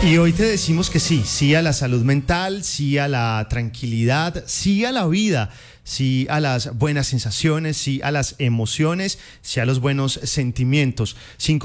Y hoy te decimos que sí, sí a la salud mental, sí a la tranquilidad, sí a la vida, sí a las buenas sensaciones, sí a las emociones, sí a los buenos sentimientos.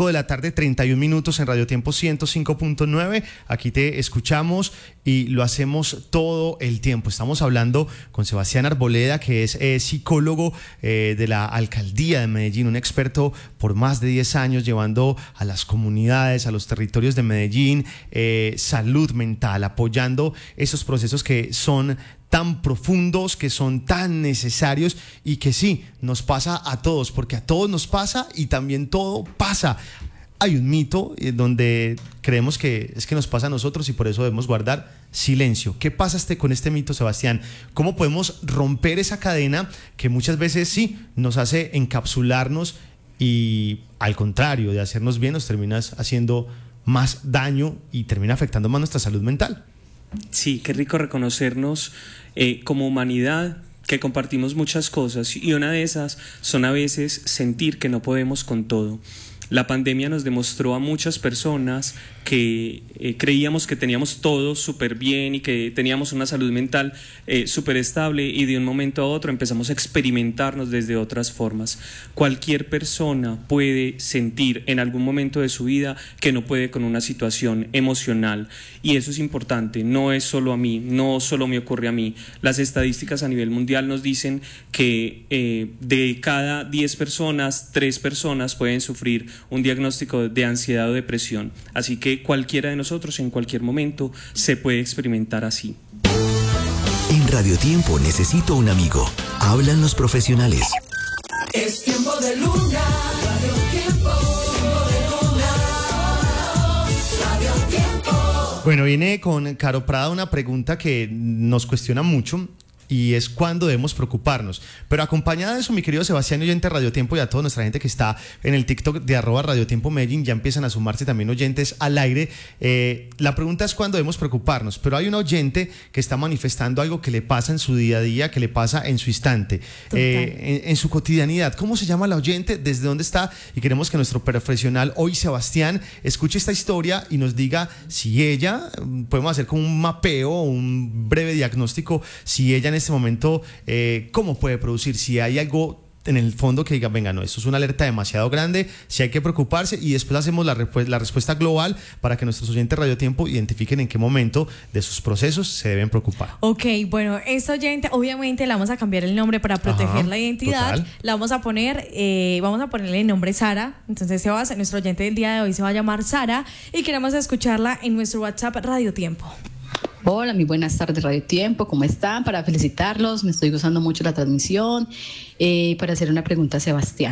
5:31 en Radio Tiempo 105.9. Aquí te escuchamos y lo hacemos todo el tiempo. Estamos hablando con Sebastián Arboleda, que es psicólogo de la Alcaldía de Medellín, un experto por más de 10 años llevando a las comunidades, a los territorios de Medellín, salud mental, apoyando esos procesos que son tan profundos, que son tan necesarios y que sí, nos pasa a todos, porque a todos nos pasa y también todo pasa. Hay un mito donde creemos que es que nos pasa a nosotros y por eso debemos guardar silencio. ¿Qué pasa con este mito, Sebastián? ¿Cómo podemos romper esa cadena que muchas veces sí nos hace encapsularnos y al contrario de hacernos bien nos terminas haciendo más daño y termina afectando más nuestra salud mental? Sí, qué rico reconocernos como humanidad, que compartimos muchas cosas y una de esas son a veces sentir que no podemos con todo. La pandemia nos demostró a muchas personas que creíamos que teníamos todo súper bien y que teníamos una salud mental súper estable y de un momento a otro empezamos a experimentarnos desde otras formas. Cualquier persona puede sentir en algún momento de su vida que no puede con una situación emocional y eso es importante, no es solo a mí, no solo me ocurre a mí. Las estadísticas a nivel mundial nos dicen que de cada 10 personas, 3 personas pueden sufrir un diagnóstico de ansiedad o depresión. Así que cualquiera de nosotros en cualquier momento se puede experimentar así. En Radio Tiempo necesito un amigo. Hablan los profesionales. Es tiempo de Luna, Radio Tiempo, tiempo de Luna, Radio Tiempo. Bueno, viene con Caro Prada una pregunta que nos cuestiona mucho y es cuándo debemos preocuparnos. Pero acompañada de eso, mi querido Sebastián, oyente de Radio Tiempo, y a toda nuestra gente que está en el TikTok de @radiotiempo Medellín, ya empiezan a sumarse también oyentes al aire. La pregunta es cuándo debemos preocuparnos, pero hay un oyente que está manifestando algo que le pasa en su día a día, que le pasa en su instante, en su cotidianidad. ¿Cómo se llama la oyente? ¿Desde dónde está? Y queremos que nuestro profesional hoy, Sebastián, escuche esta historia y nos diga si ella, podemos hacer como un mapeo, un breve diagnóstico, si ella en este momento, cómo puede producir, si hay algo en el fondo que diga, venga, no, esto es una alerta demasiado grande, si hay que preocuparse, y después hacemos la respuesta global para que nuestros oyentes de Radio Tiempo identifiquen en qué momento de sus procesos se deben preocupar. Ok, bueno, esta oyente, obviamente le vamos a cambiar el nombre para proteger la identidad. Total. La vamos a ponerle el nombre Sara. Entonces nuestro oyente del día de hoy se va a llamar Sara y queremos escucharla en nuestro WhatsApp Radio Tiempo. Hola, muy buenas tardes Radio Tiempo, ¿cómo están? Para felicitarlos, me estoy gozando mucho la transmisión, para hacer una pregunta a Sebastián.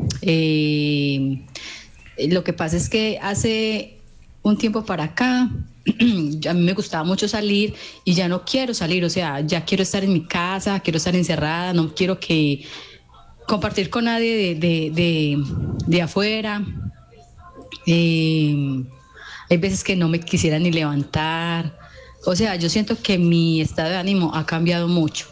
Lo que pasa es que hace un tiempo para acá, a mí me gustaba mucho salir y ya no quiero salir, o sea, ya quiero estar en mi casa, quiero estar encerrada, no quiero compartir con nadie de afuera. Hay veces que no me quisiera ni levantar. O sea, yo siento que mi estado de ánimo ha cambiado mucho.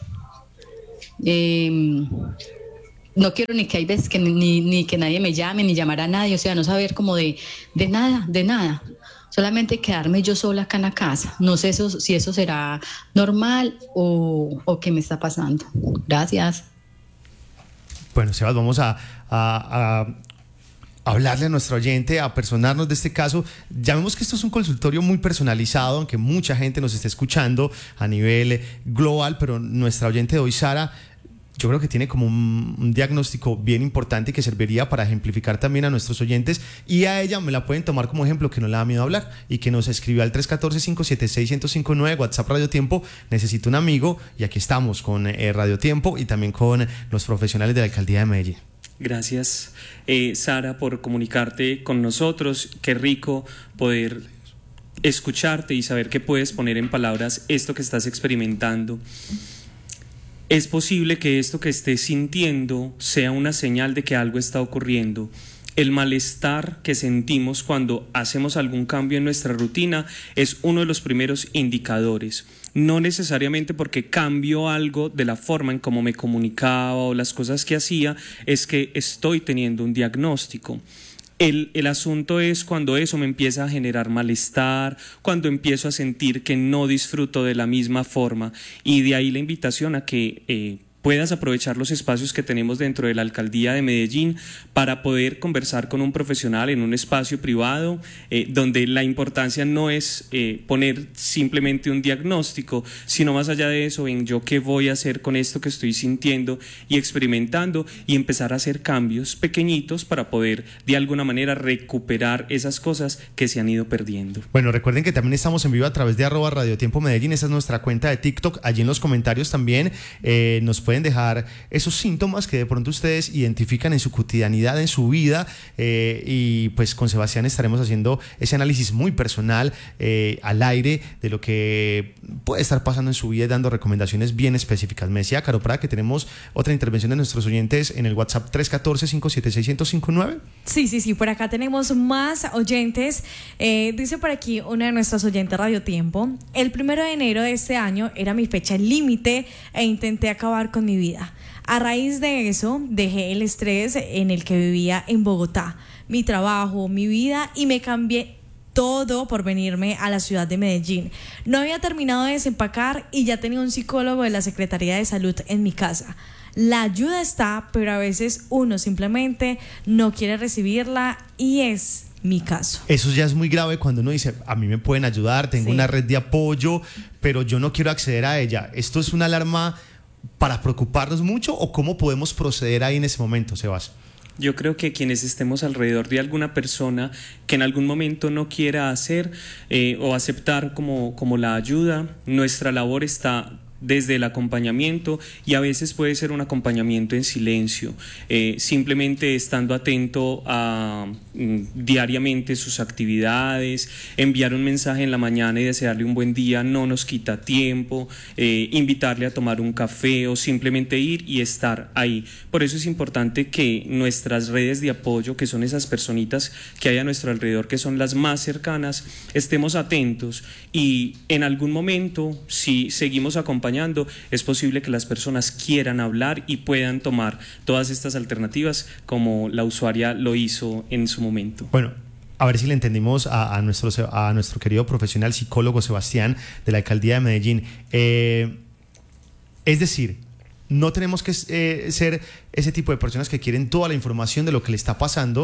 No quiero ni que hay veces que ni que nadie me llame, ni llamar a nadie, o sea, no saber como de nada. Solamente quedarme yo sola acá en la casa. No sé si eso será normal o qué me está pasando. Gracias. Bueno, Sebas, vamos a hablarle a nuestro oyente, a personarnos de este caso. Ya vemos que esto es un consultorio muy personalizado, aunque mucha gente nos esté escuchando a nivel global, pero nuestra oyente de hoy, Sara, yo creo que tiene como un diagnóstico bien importante que serviría para ejemplificar también a nuestros oyentes, y a ella me la pueden tomar como ejemplo, que no le da miedo hablar y que nos escribió al 314-576-1059, WhatsApp Radio Tiempo, necesito un amigo, y aquí estamos con Radio Tiempo y también con los profesionales de la Alcaldía de Medellín. Gracias, Sara, por comunicarte con nosotros. Qué rico poder escucharte y saber que puedes poner en palabras esto que estás experimentando. Es posible que esto que estés sintiendo sea una señal de que algo está ocurriendo. El malestar que sentimos cuando hacemos algún cambio en nuestra rutina es uno de los primeros indicadores. No necesariamente porque cambio algo de la forma en cómo me comunicaba o las cosas que hacía, es que estoy teniendo un diagnóstico. El asunto es cuando eso me empieza a generar malestar, cuando empiezo a sentir que no disfruto de la misma forma, y de ahí la invitación a que puedas aprovechar los espacios que tenemos dentro de la Alcaldía de Medellín para poder conversar con un profesional en un espacio privado, donde la importancia no es poner simplemente un diagnóstico, sino más allá de eso, en yo qué voy a hacer con esto que estoy sintiendo y experimentando, y empezar a hacer cambios pequeñitos para poder de alguna manera recuperar esas cosas que se han ido perdiendo. Bueno, recuerden que también estamos en vivo a través de @radiotiempo_Medellín, esa es nuestra cuenta de TikTok. Allí en los comentarios también nos pueden dejar esos síntomas que de pronto ustedes identifican en su cotidianidad, en su vida, y pues con Sebastián estaremos haciendo ese análisis muy personal al aire de lo que puede estar pasando en su vida y dando recomendaciones bien específicas. Me decía Caro Prada que tenemos otra intervención de nuestros oyentes en el WhatsApp 314-576-1059. Sí, por acá tenemos más oyentes. Dice por aquí una de nuestras oyentes Radio Tiempo: el 1 de enero de este año era mi fecha límite e intenté acabar con mi vida. A raíz de eso, dejé el estrés en el que vivía en Bogotá, mi trabajo, mi vida, y me cambié todo por venirme a la ciudad de Medellín. No había terminado de desempacar y ya tenía un psicólogo de la Secretaría de Salud en mi casa. La ayuda está, pero a veces uno simplemente no quiere recibirla, y es mi caso. Eso ya es muy grave cuando uno dice, a mí me pueden ayudar, tengo una red de apoyo, pero yo no quiero acceder a ella. ¿Esto es una alarma para preocuparnos mucho, o cómo podemos proceder ahí en ese momento, Sebas? Yo creo que quienes estemos alrededor de alguna persona que en algún momento no quiera hacer o aceptar como la ayuda, nuestra labor está desde el acompañamiento, y a veces puede ser un acompañamiento en silencio, simplemente estando atento a diariamente sus actividades, enviar un mensaje en la mañana y desearle un buen día no nos quita tiempo, invitarle a tomar un café o simplemente ir y estar ahí. Por eso es importante que nuestras redes de apoyo, que son esas personitas que hay a nuestro alrededor, que son las más cercanas, estemos atentos, y en algún momento, si seguimos acompañando, es posible que las personas quieran hablar y puedan tomar todas estas alternativas como la usuaria lo hizo en su momento. Bueno, a ver si le entendimos a nuestro querido profesional psicólogo Sebastián de la Alcaldía de Medellín. Es decir, no tenemos que ser ese tipo de personas que quieren toda la información de lo que le está pasando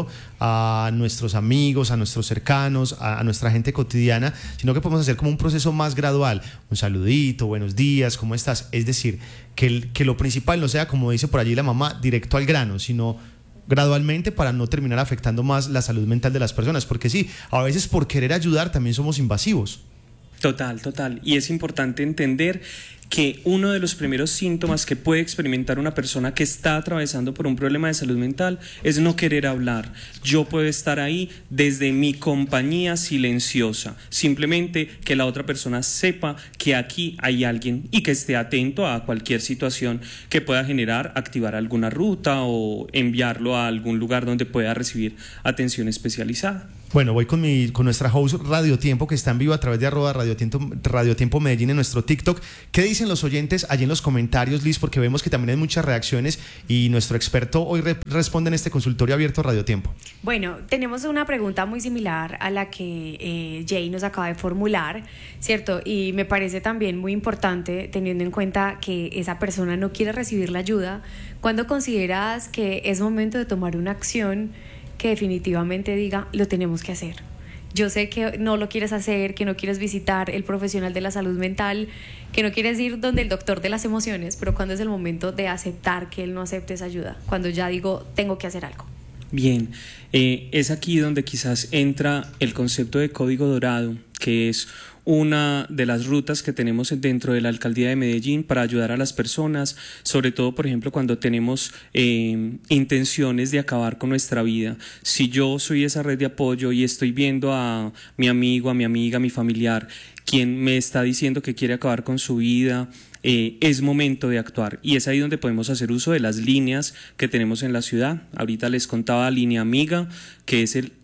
a nuestros amigos, a nuestros cercanos, a nuestra gente cotidiana, sino que podemos hacer como un proceso más gradual, un saludito, buenos días, ¿cómo estás? Es decir, que lo principal no sea, como dice por allí la mamá, directo al grano, sino gradualmente, para no terminar afectando más la salud mental de las personas, porque sí, a veces por querer ayudar también somos invasivos. Total. Y es importante entender que uno de los primeros síntomas que puede experimentar una persona que está atravesando por un problema de salud mental es no querer hablar. Yo puedo estar ahí desde mi compañía silenciosa, simplemente que la otra persona sepa que aquí hay alguien y que esté atento a cualquier situación que pueda generar, activar alguna ruta o enviarlo a algún lugar donde pueda recibir atención especializada. Bueno, voy con nuestra host Radio Tiempo, que está en vivo a través de @radiotiempo Medellín en nuestro TikTok. ¿Qué dicen los oyentes allí en los comentarios, Liz? Porque vemos que también hay muchas reacciones, y nuestro experto hoy responde en este consultorio abierto Radio Tiempo. Bueno, tenemos una pregunta muy similar a la que Jay nos acaba de formular, ¿cierto? Y me parece también muy importante, teniendo en cuenta que esa persona no quiere recibir la ayuda, cuando consideras que es momento de tomar una acción que definitivamente diga, lo tenemos que hacer. Yo sé que no lo quieres hacer, que no quieres visitar el profesional de la salud mental, que no quieres ir donde el doctor de las emociones, pero cuando es el momento de aceptar que él no acepte esa ayuda, cuando ya digo, tengo que hacer algo. Bien, es aquí donde quizás entra el concepto de código dorado, que es una de las rutas que tenemos dentro de la Alcaldía de Medellín para ayudar a las personas, sobre todo, por ejemplo, cuando tenemos intenciones de acabar con nuestra vida. Si yo soy esa red de apoyo y estoy viendo a mi amigo, a mi amiga, a mi familiar, quien me está diciendo que quiere acabar con su vida, es momento de actuar, y es ahí donde podemos hacer uso de las líneas que tenemos en la ciudad. Ahorita les contaba línea amiga, que es el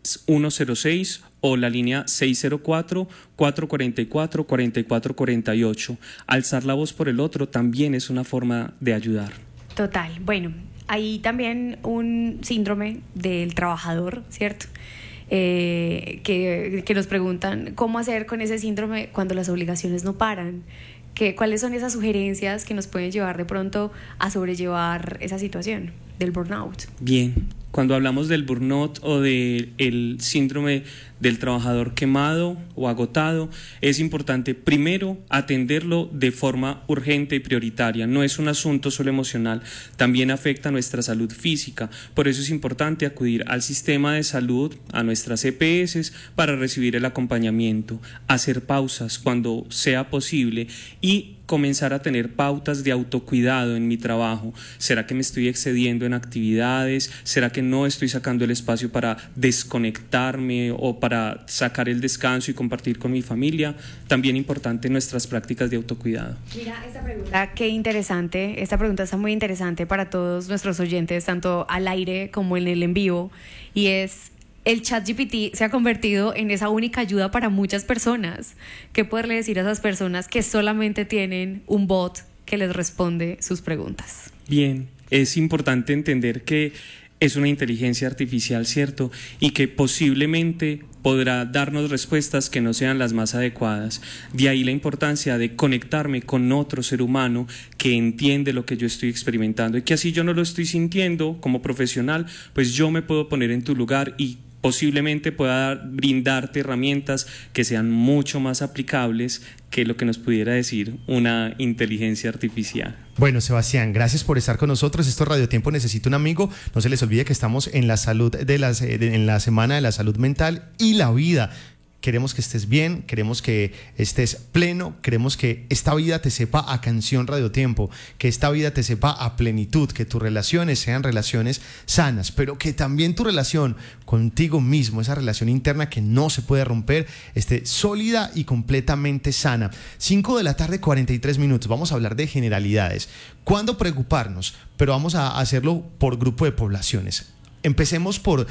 106, o la línea 604-444-4448. Alzar la voz por el otro también es una forma de ayudar. Total. Bueno, hay también un síndrome del trabajador, ¿cierto? Que nos preguntan cómo hacer con ese síndrome cuando las obligaciones no paran. ¿Cuáles son esas sugerencias que nos pueden llevar de pronto a sobrellevar esa situación del burnout? Bien, cuando hablamos del burnout o del síndrome del trabajador quemado o agotado, es importante primero atenderlo de forma urgente y prioritaria. No es un asunto solo emocional, también afecta a nuestra salud física. Por eso es importante acudir al sistema de salud, a nuestras EPS, para recibir el acompañamiento, hacer pausas cuando sea posible y comenzar a tener pautas de autocuidado en mi trabajo. ¿Será que me estoy excediendo en actividades? ¿Será que no estoy sacando el espacio para desconectarme o para sacar el descanso y compartir con mi familia? También importante nuestras prácticas de autocuidado. Mira, esta pregunta, qué interesante. Esta pregunta está muy interesante para todos nuestros oyentes, tanto al aire como en el en vivo, y es: el ChatGPT se ha convertido en esa única ayuda para muchas personas. ¿Qué poderle decir a esas personas que solamente tienen un bot que les responde sus preguntas? Bien, es importante entender que es una inteligencia artificial, ¿cierto? Y que posiblemente podrá darnos respuestas que no sean las más adecuadas. De ahí la importancia de conectarme con otro ser humano que entiende lo que yo estoy experimentando y que así yo no lo estoy sintiendo como profesional, pues yo me puedo poner en tu lugar y posiblemente pueda brindarte herramientas que sean mucho más aplicables que lo que nos pudiera decir una inteligencia artificial. Bueno, Sebastián, gracias por estar con nosotros. Esto es Radio Tiempo Necesita un Amigo. No se les olvide que estamos en la salud en la Semana de la Salud Mental y la Vida. Queremos que estés bien, queremos que estés pleno, queremos que esta vida te sepa a canción Radio Tiempo, que esta vida te sepa a plenitud, que tus relaciones sean relaciones sanas, pero que también tu relación contigo mismo, esa relación interna que no se puede romper, esté sólida y completamente sana. 5 de la tarde, 43 minutos. Vamos a hablar de generalidades. ¿Cuándo preocuparnos? Pero vamos a hacerlo por grupo de poblaciones. Empecemos por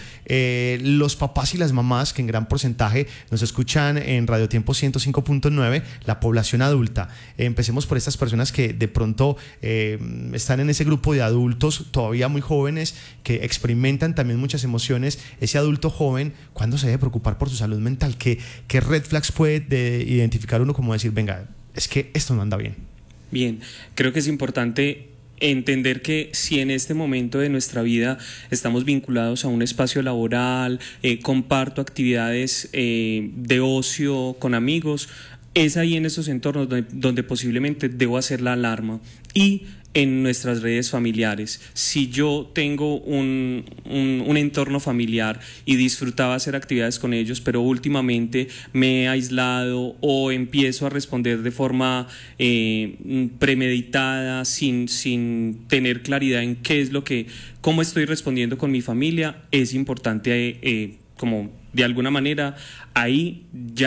los papás y las mamás que en gran porcentaje nos escuchan en Radio Tiempo 105.9, la población adulta. Empecemos por estas personas que de pronto están en ese grupo de adultos todavía muy jóvenes que experimentan también muchas emociones. Ese adulto joven, ¿cuándo se debe preocupar por su salud mental? ¿Qué red flags puede identificar uno como decir, venga, es que esto no anda bien? Bien, creo que es importante entender que si en este momento de nuestra vida estamos vinculados a un espacio laboral, comparto actividades de ocio con amigos, es ahí en esos entornos donde posiblemente debo hacer la alarma. Y en nuestras redes familiares, si yo tengo un entorno familiar y disfrutaba hacer actividades con ellos, pero últimamente me he aislado o empiezo a responder de forma premeditada, sin tener claridad en cómo estoy respondiendo con mi familia, es importante como de alguna manera ahí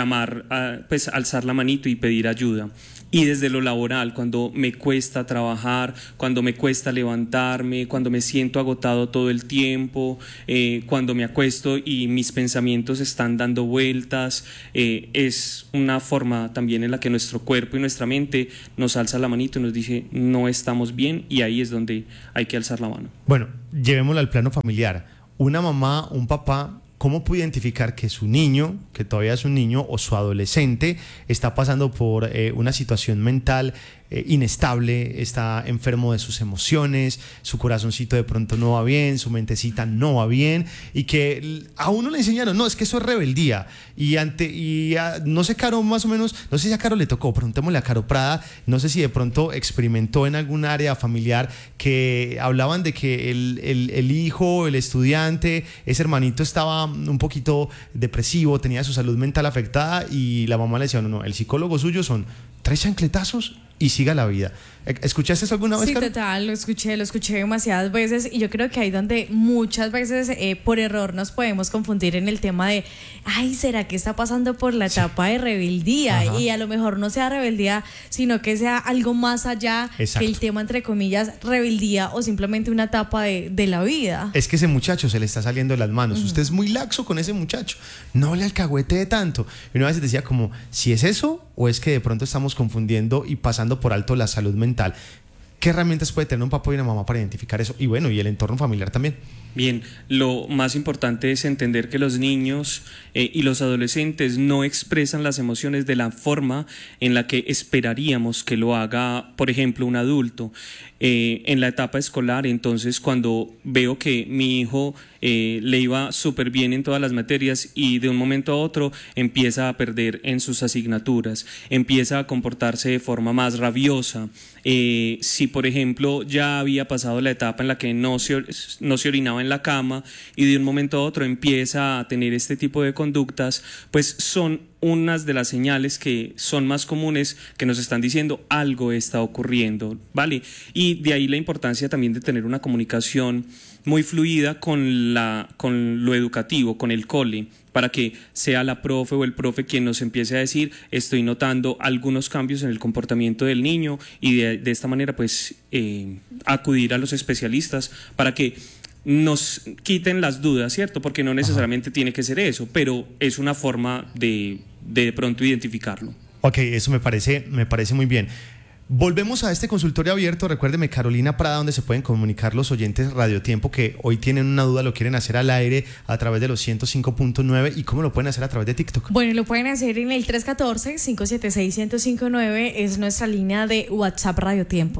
alzar la manito y pedir ayuda. Y desde lo laboral, cuando me cuesta trabajar, cuando me cuesta levantarme, cuando me siento agotado todo el tiempo, cuando me acuesto y mis pensamientos están dando vueltas, es una forma también en la que nuestro cuerpo y nuestra mente nos alza la manito y nos dice no estamos bien, y ahí es donde hay que alzar la mano. Bueno, llevémoslo al plano familiar. Una mamá, un papá, ¿cómo puede identificar que su niño, que todavía es un niño, o su adolescente está pasando por una situación mental inestable, está enfermo de sus emociones, su corazoncito de pronto no va bien, su mentecita no va bien, y que a uno le enseñaron, no, es que eso es rebeldía, no sé, Caro, más o menos, no sé si a Caro le tocó, preguntémosle a Caro Prada, no sé si de pronto experimentó en algún área familiar que hablaban de que el hijo, el estudiante, ese hermanito estaba un poquito depresivo, tenía su salud mental afectada, y la mamá le decía, no, el psicólogo suyo son 3 chancletazos y siga la vida. ¿Escuchaste eso alguna vez, Sí, Caro? total, lo escuché demasiadas veces, y yo creo que ahí donde muchas veces por error nos podemos confundir en el tema de, ay, ¿será que está pasando por la etapa de rebeldía? Ajá. Y a lo mejor no sea rebeldía, sino que sea algo más allá. Exacto. Que el tema, entre comillas, rebeldía, o simplemente una etapa de la vida. Es que ese muchacho se le está saliendo de las manos. Usted es muy laxo con ese muchacho. No le alcahuetee tanto. Y una vez decía como, si es eso, o es que de pronto estamos confundiendo y pasando por alto la salud mental. ¿Qué herramientas puede tener un papá y una mamá para identificar eso? Y bueno, y el entorno familiar también. Bien, lo más importante es entender que los niños y los adolescentes no expresan las emociones de la forma en la que esperaríamos que lo haga, por ejemplo, un adulto. En la etapa escolar, entonces, cuando veo que mi hijo le iba súper bien en todas las materias y de un momento a otro empieza a perder en sus asignaturas, empieza a comportarse de forma más rabiosa. Si, por ejemplo, ya había pasado la etapa en la que no se orinaba en la cama y de un momento a otro empieza a tener este tipo de conductas, pues son unas de las señales que son más comunes que nos están diciendo algo está ocurriendo, ¿vale? Y de ahí la importancia también de tener una comunicación muy fluida con lo educativo, con el cole, para que sea la profe o el profe quien nos empiece a decir, estoy notando algunos cambios en el comportamiento del niño, y de esta manera pues acudir a los especialistas para que nos quiten las dudas, ¿cierto? Porque no necesariamente tiene que ser eso, pero es una forma de pronto identificarlo. Ok, eso me parece muy bien. Volvemos a este consultorio abierto. Recuérdeme, Carolina Prada, donde se pueden comunicar los oyentes Radio Tiempo que hoy tienen una duda, lo quieren hacer al aire a través de los 105.9, y cómo lo pueden hacer a través de TikTok. Bueno, lo pueden hacer en el 314-576-1059, es nuestra línea de WhatsApp Radio Tiempo,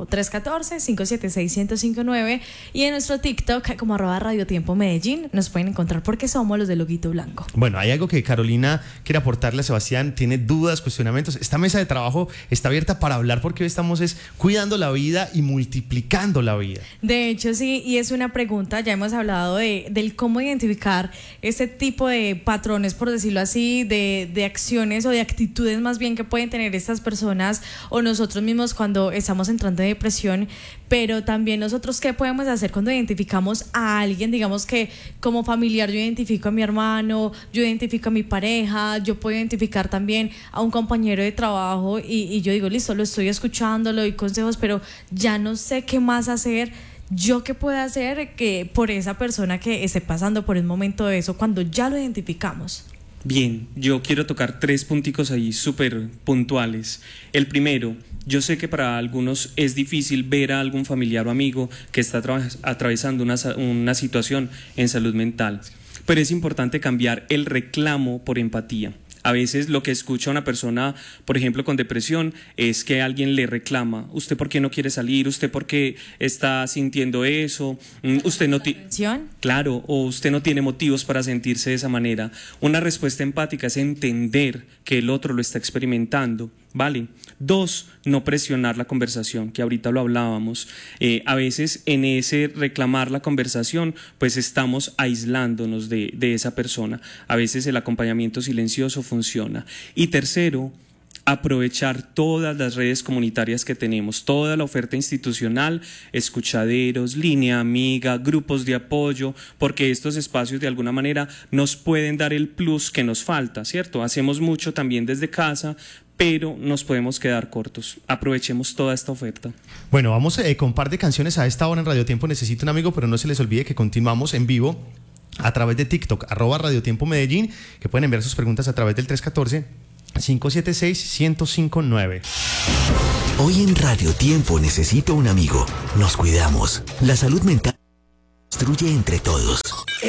314-576-1059, y en nuestro TikTok como @Radio Tiempo Medellín nos pueden encontrar porque somos los del loguito blanco. Bueno, hay algo que Carolina quiere aportarle a Sebastián, tiene dudas, cuestionamientos. Esta mesa de trabajo está abierta para hablar, porque hoy estamos cuidando la vida y multiplicando la vida. De hecho, sí, y es una pregunta, ya hemos hablado del cómo identificar este tipo de patrones, por decirlo así, de acciones o de actitudes más bien que pueden tener estas personas o nosotros mismos cuando estamos entrando en depresión, pero también nosotros qué podemos hacer cuando identificamos a alguien. Digamos que como familiar yo identifico a mi hermano, yo identifico a mi pareja, yo puedo identificar también a un compañero de trabajo y yo digo, listo, lo estoy escuchando, le doy consejos, pero ya no sé qué más hacer. ¿Yo qué puedo hacer que por esa persona que esté pasando por un momento de eso cuando ya lo identificamos? Bien, yo quiero tocar 3 punticos ahí súper puntuales. El primero, yo sé que para algunos es difícil ver a algún familiar o amigo que está atravesando una situación en salud mental, pero es importante cambiar el reclamo por empatía. A veces lo que escucha una persona, por ejemplo, con depresión, es que alguien le reclama, ¿usted por qué no quiere salir? ¿Usted por qué está sintiendo eso? ¿Usted no tiene... Claro, o usted no tiene motivos para sentirse de esa manera. Una respuesta empática es entender que el otro lo está experimentando, ¿vale? 2, no presionar la conversación, que ahorita lo hablábamos. A veces en ese reclamar la conversación, pues estamos aislándonos de esa persona. A veces el acompañamiento silencioso funciona. Y tercero, aprovechar todas las redes comunitarias que tenemos, toda la oferta institucional, escuchaderos, línea amiga, grupos de apoyo, porque estos espacios de alguna manera nos pueden dar el plus que nos falta, ¿cierto? Hacemos mucho también desde casa, pero nos podemos quedar cortos. Aprovechemos toda esta oferta. Bueno, vamos con un par de canciones a esta hora en Radio Tiempo Necesito un Amigo, pero no se les olvide que continuamos en vivo a través de TikTok, @Radio Tiempo Medellín, que pueden enviar sus preguntas a través del 314-576-1059. Hoy en Radio Tiempo Necesito un Amigo. Nos cuidamos. La salud mental se construye entre todos.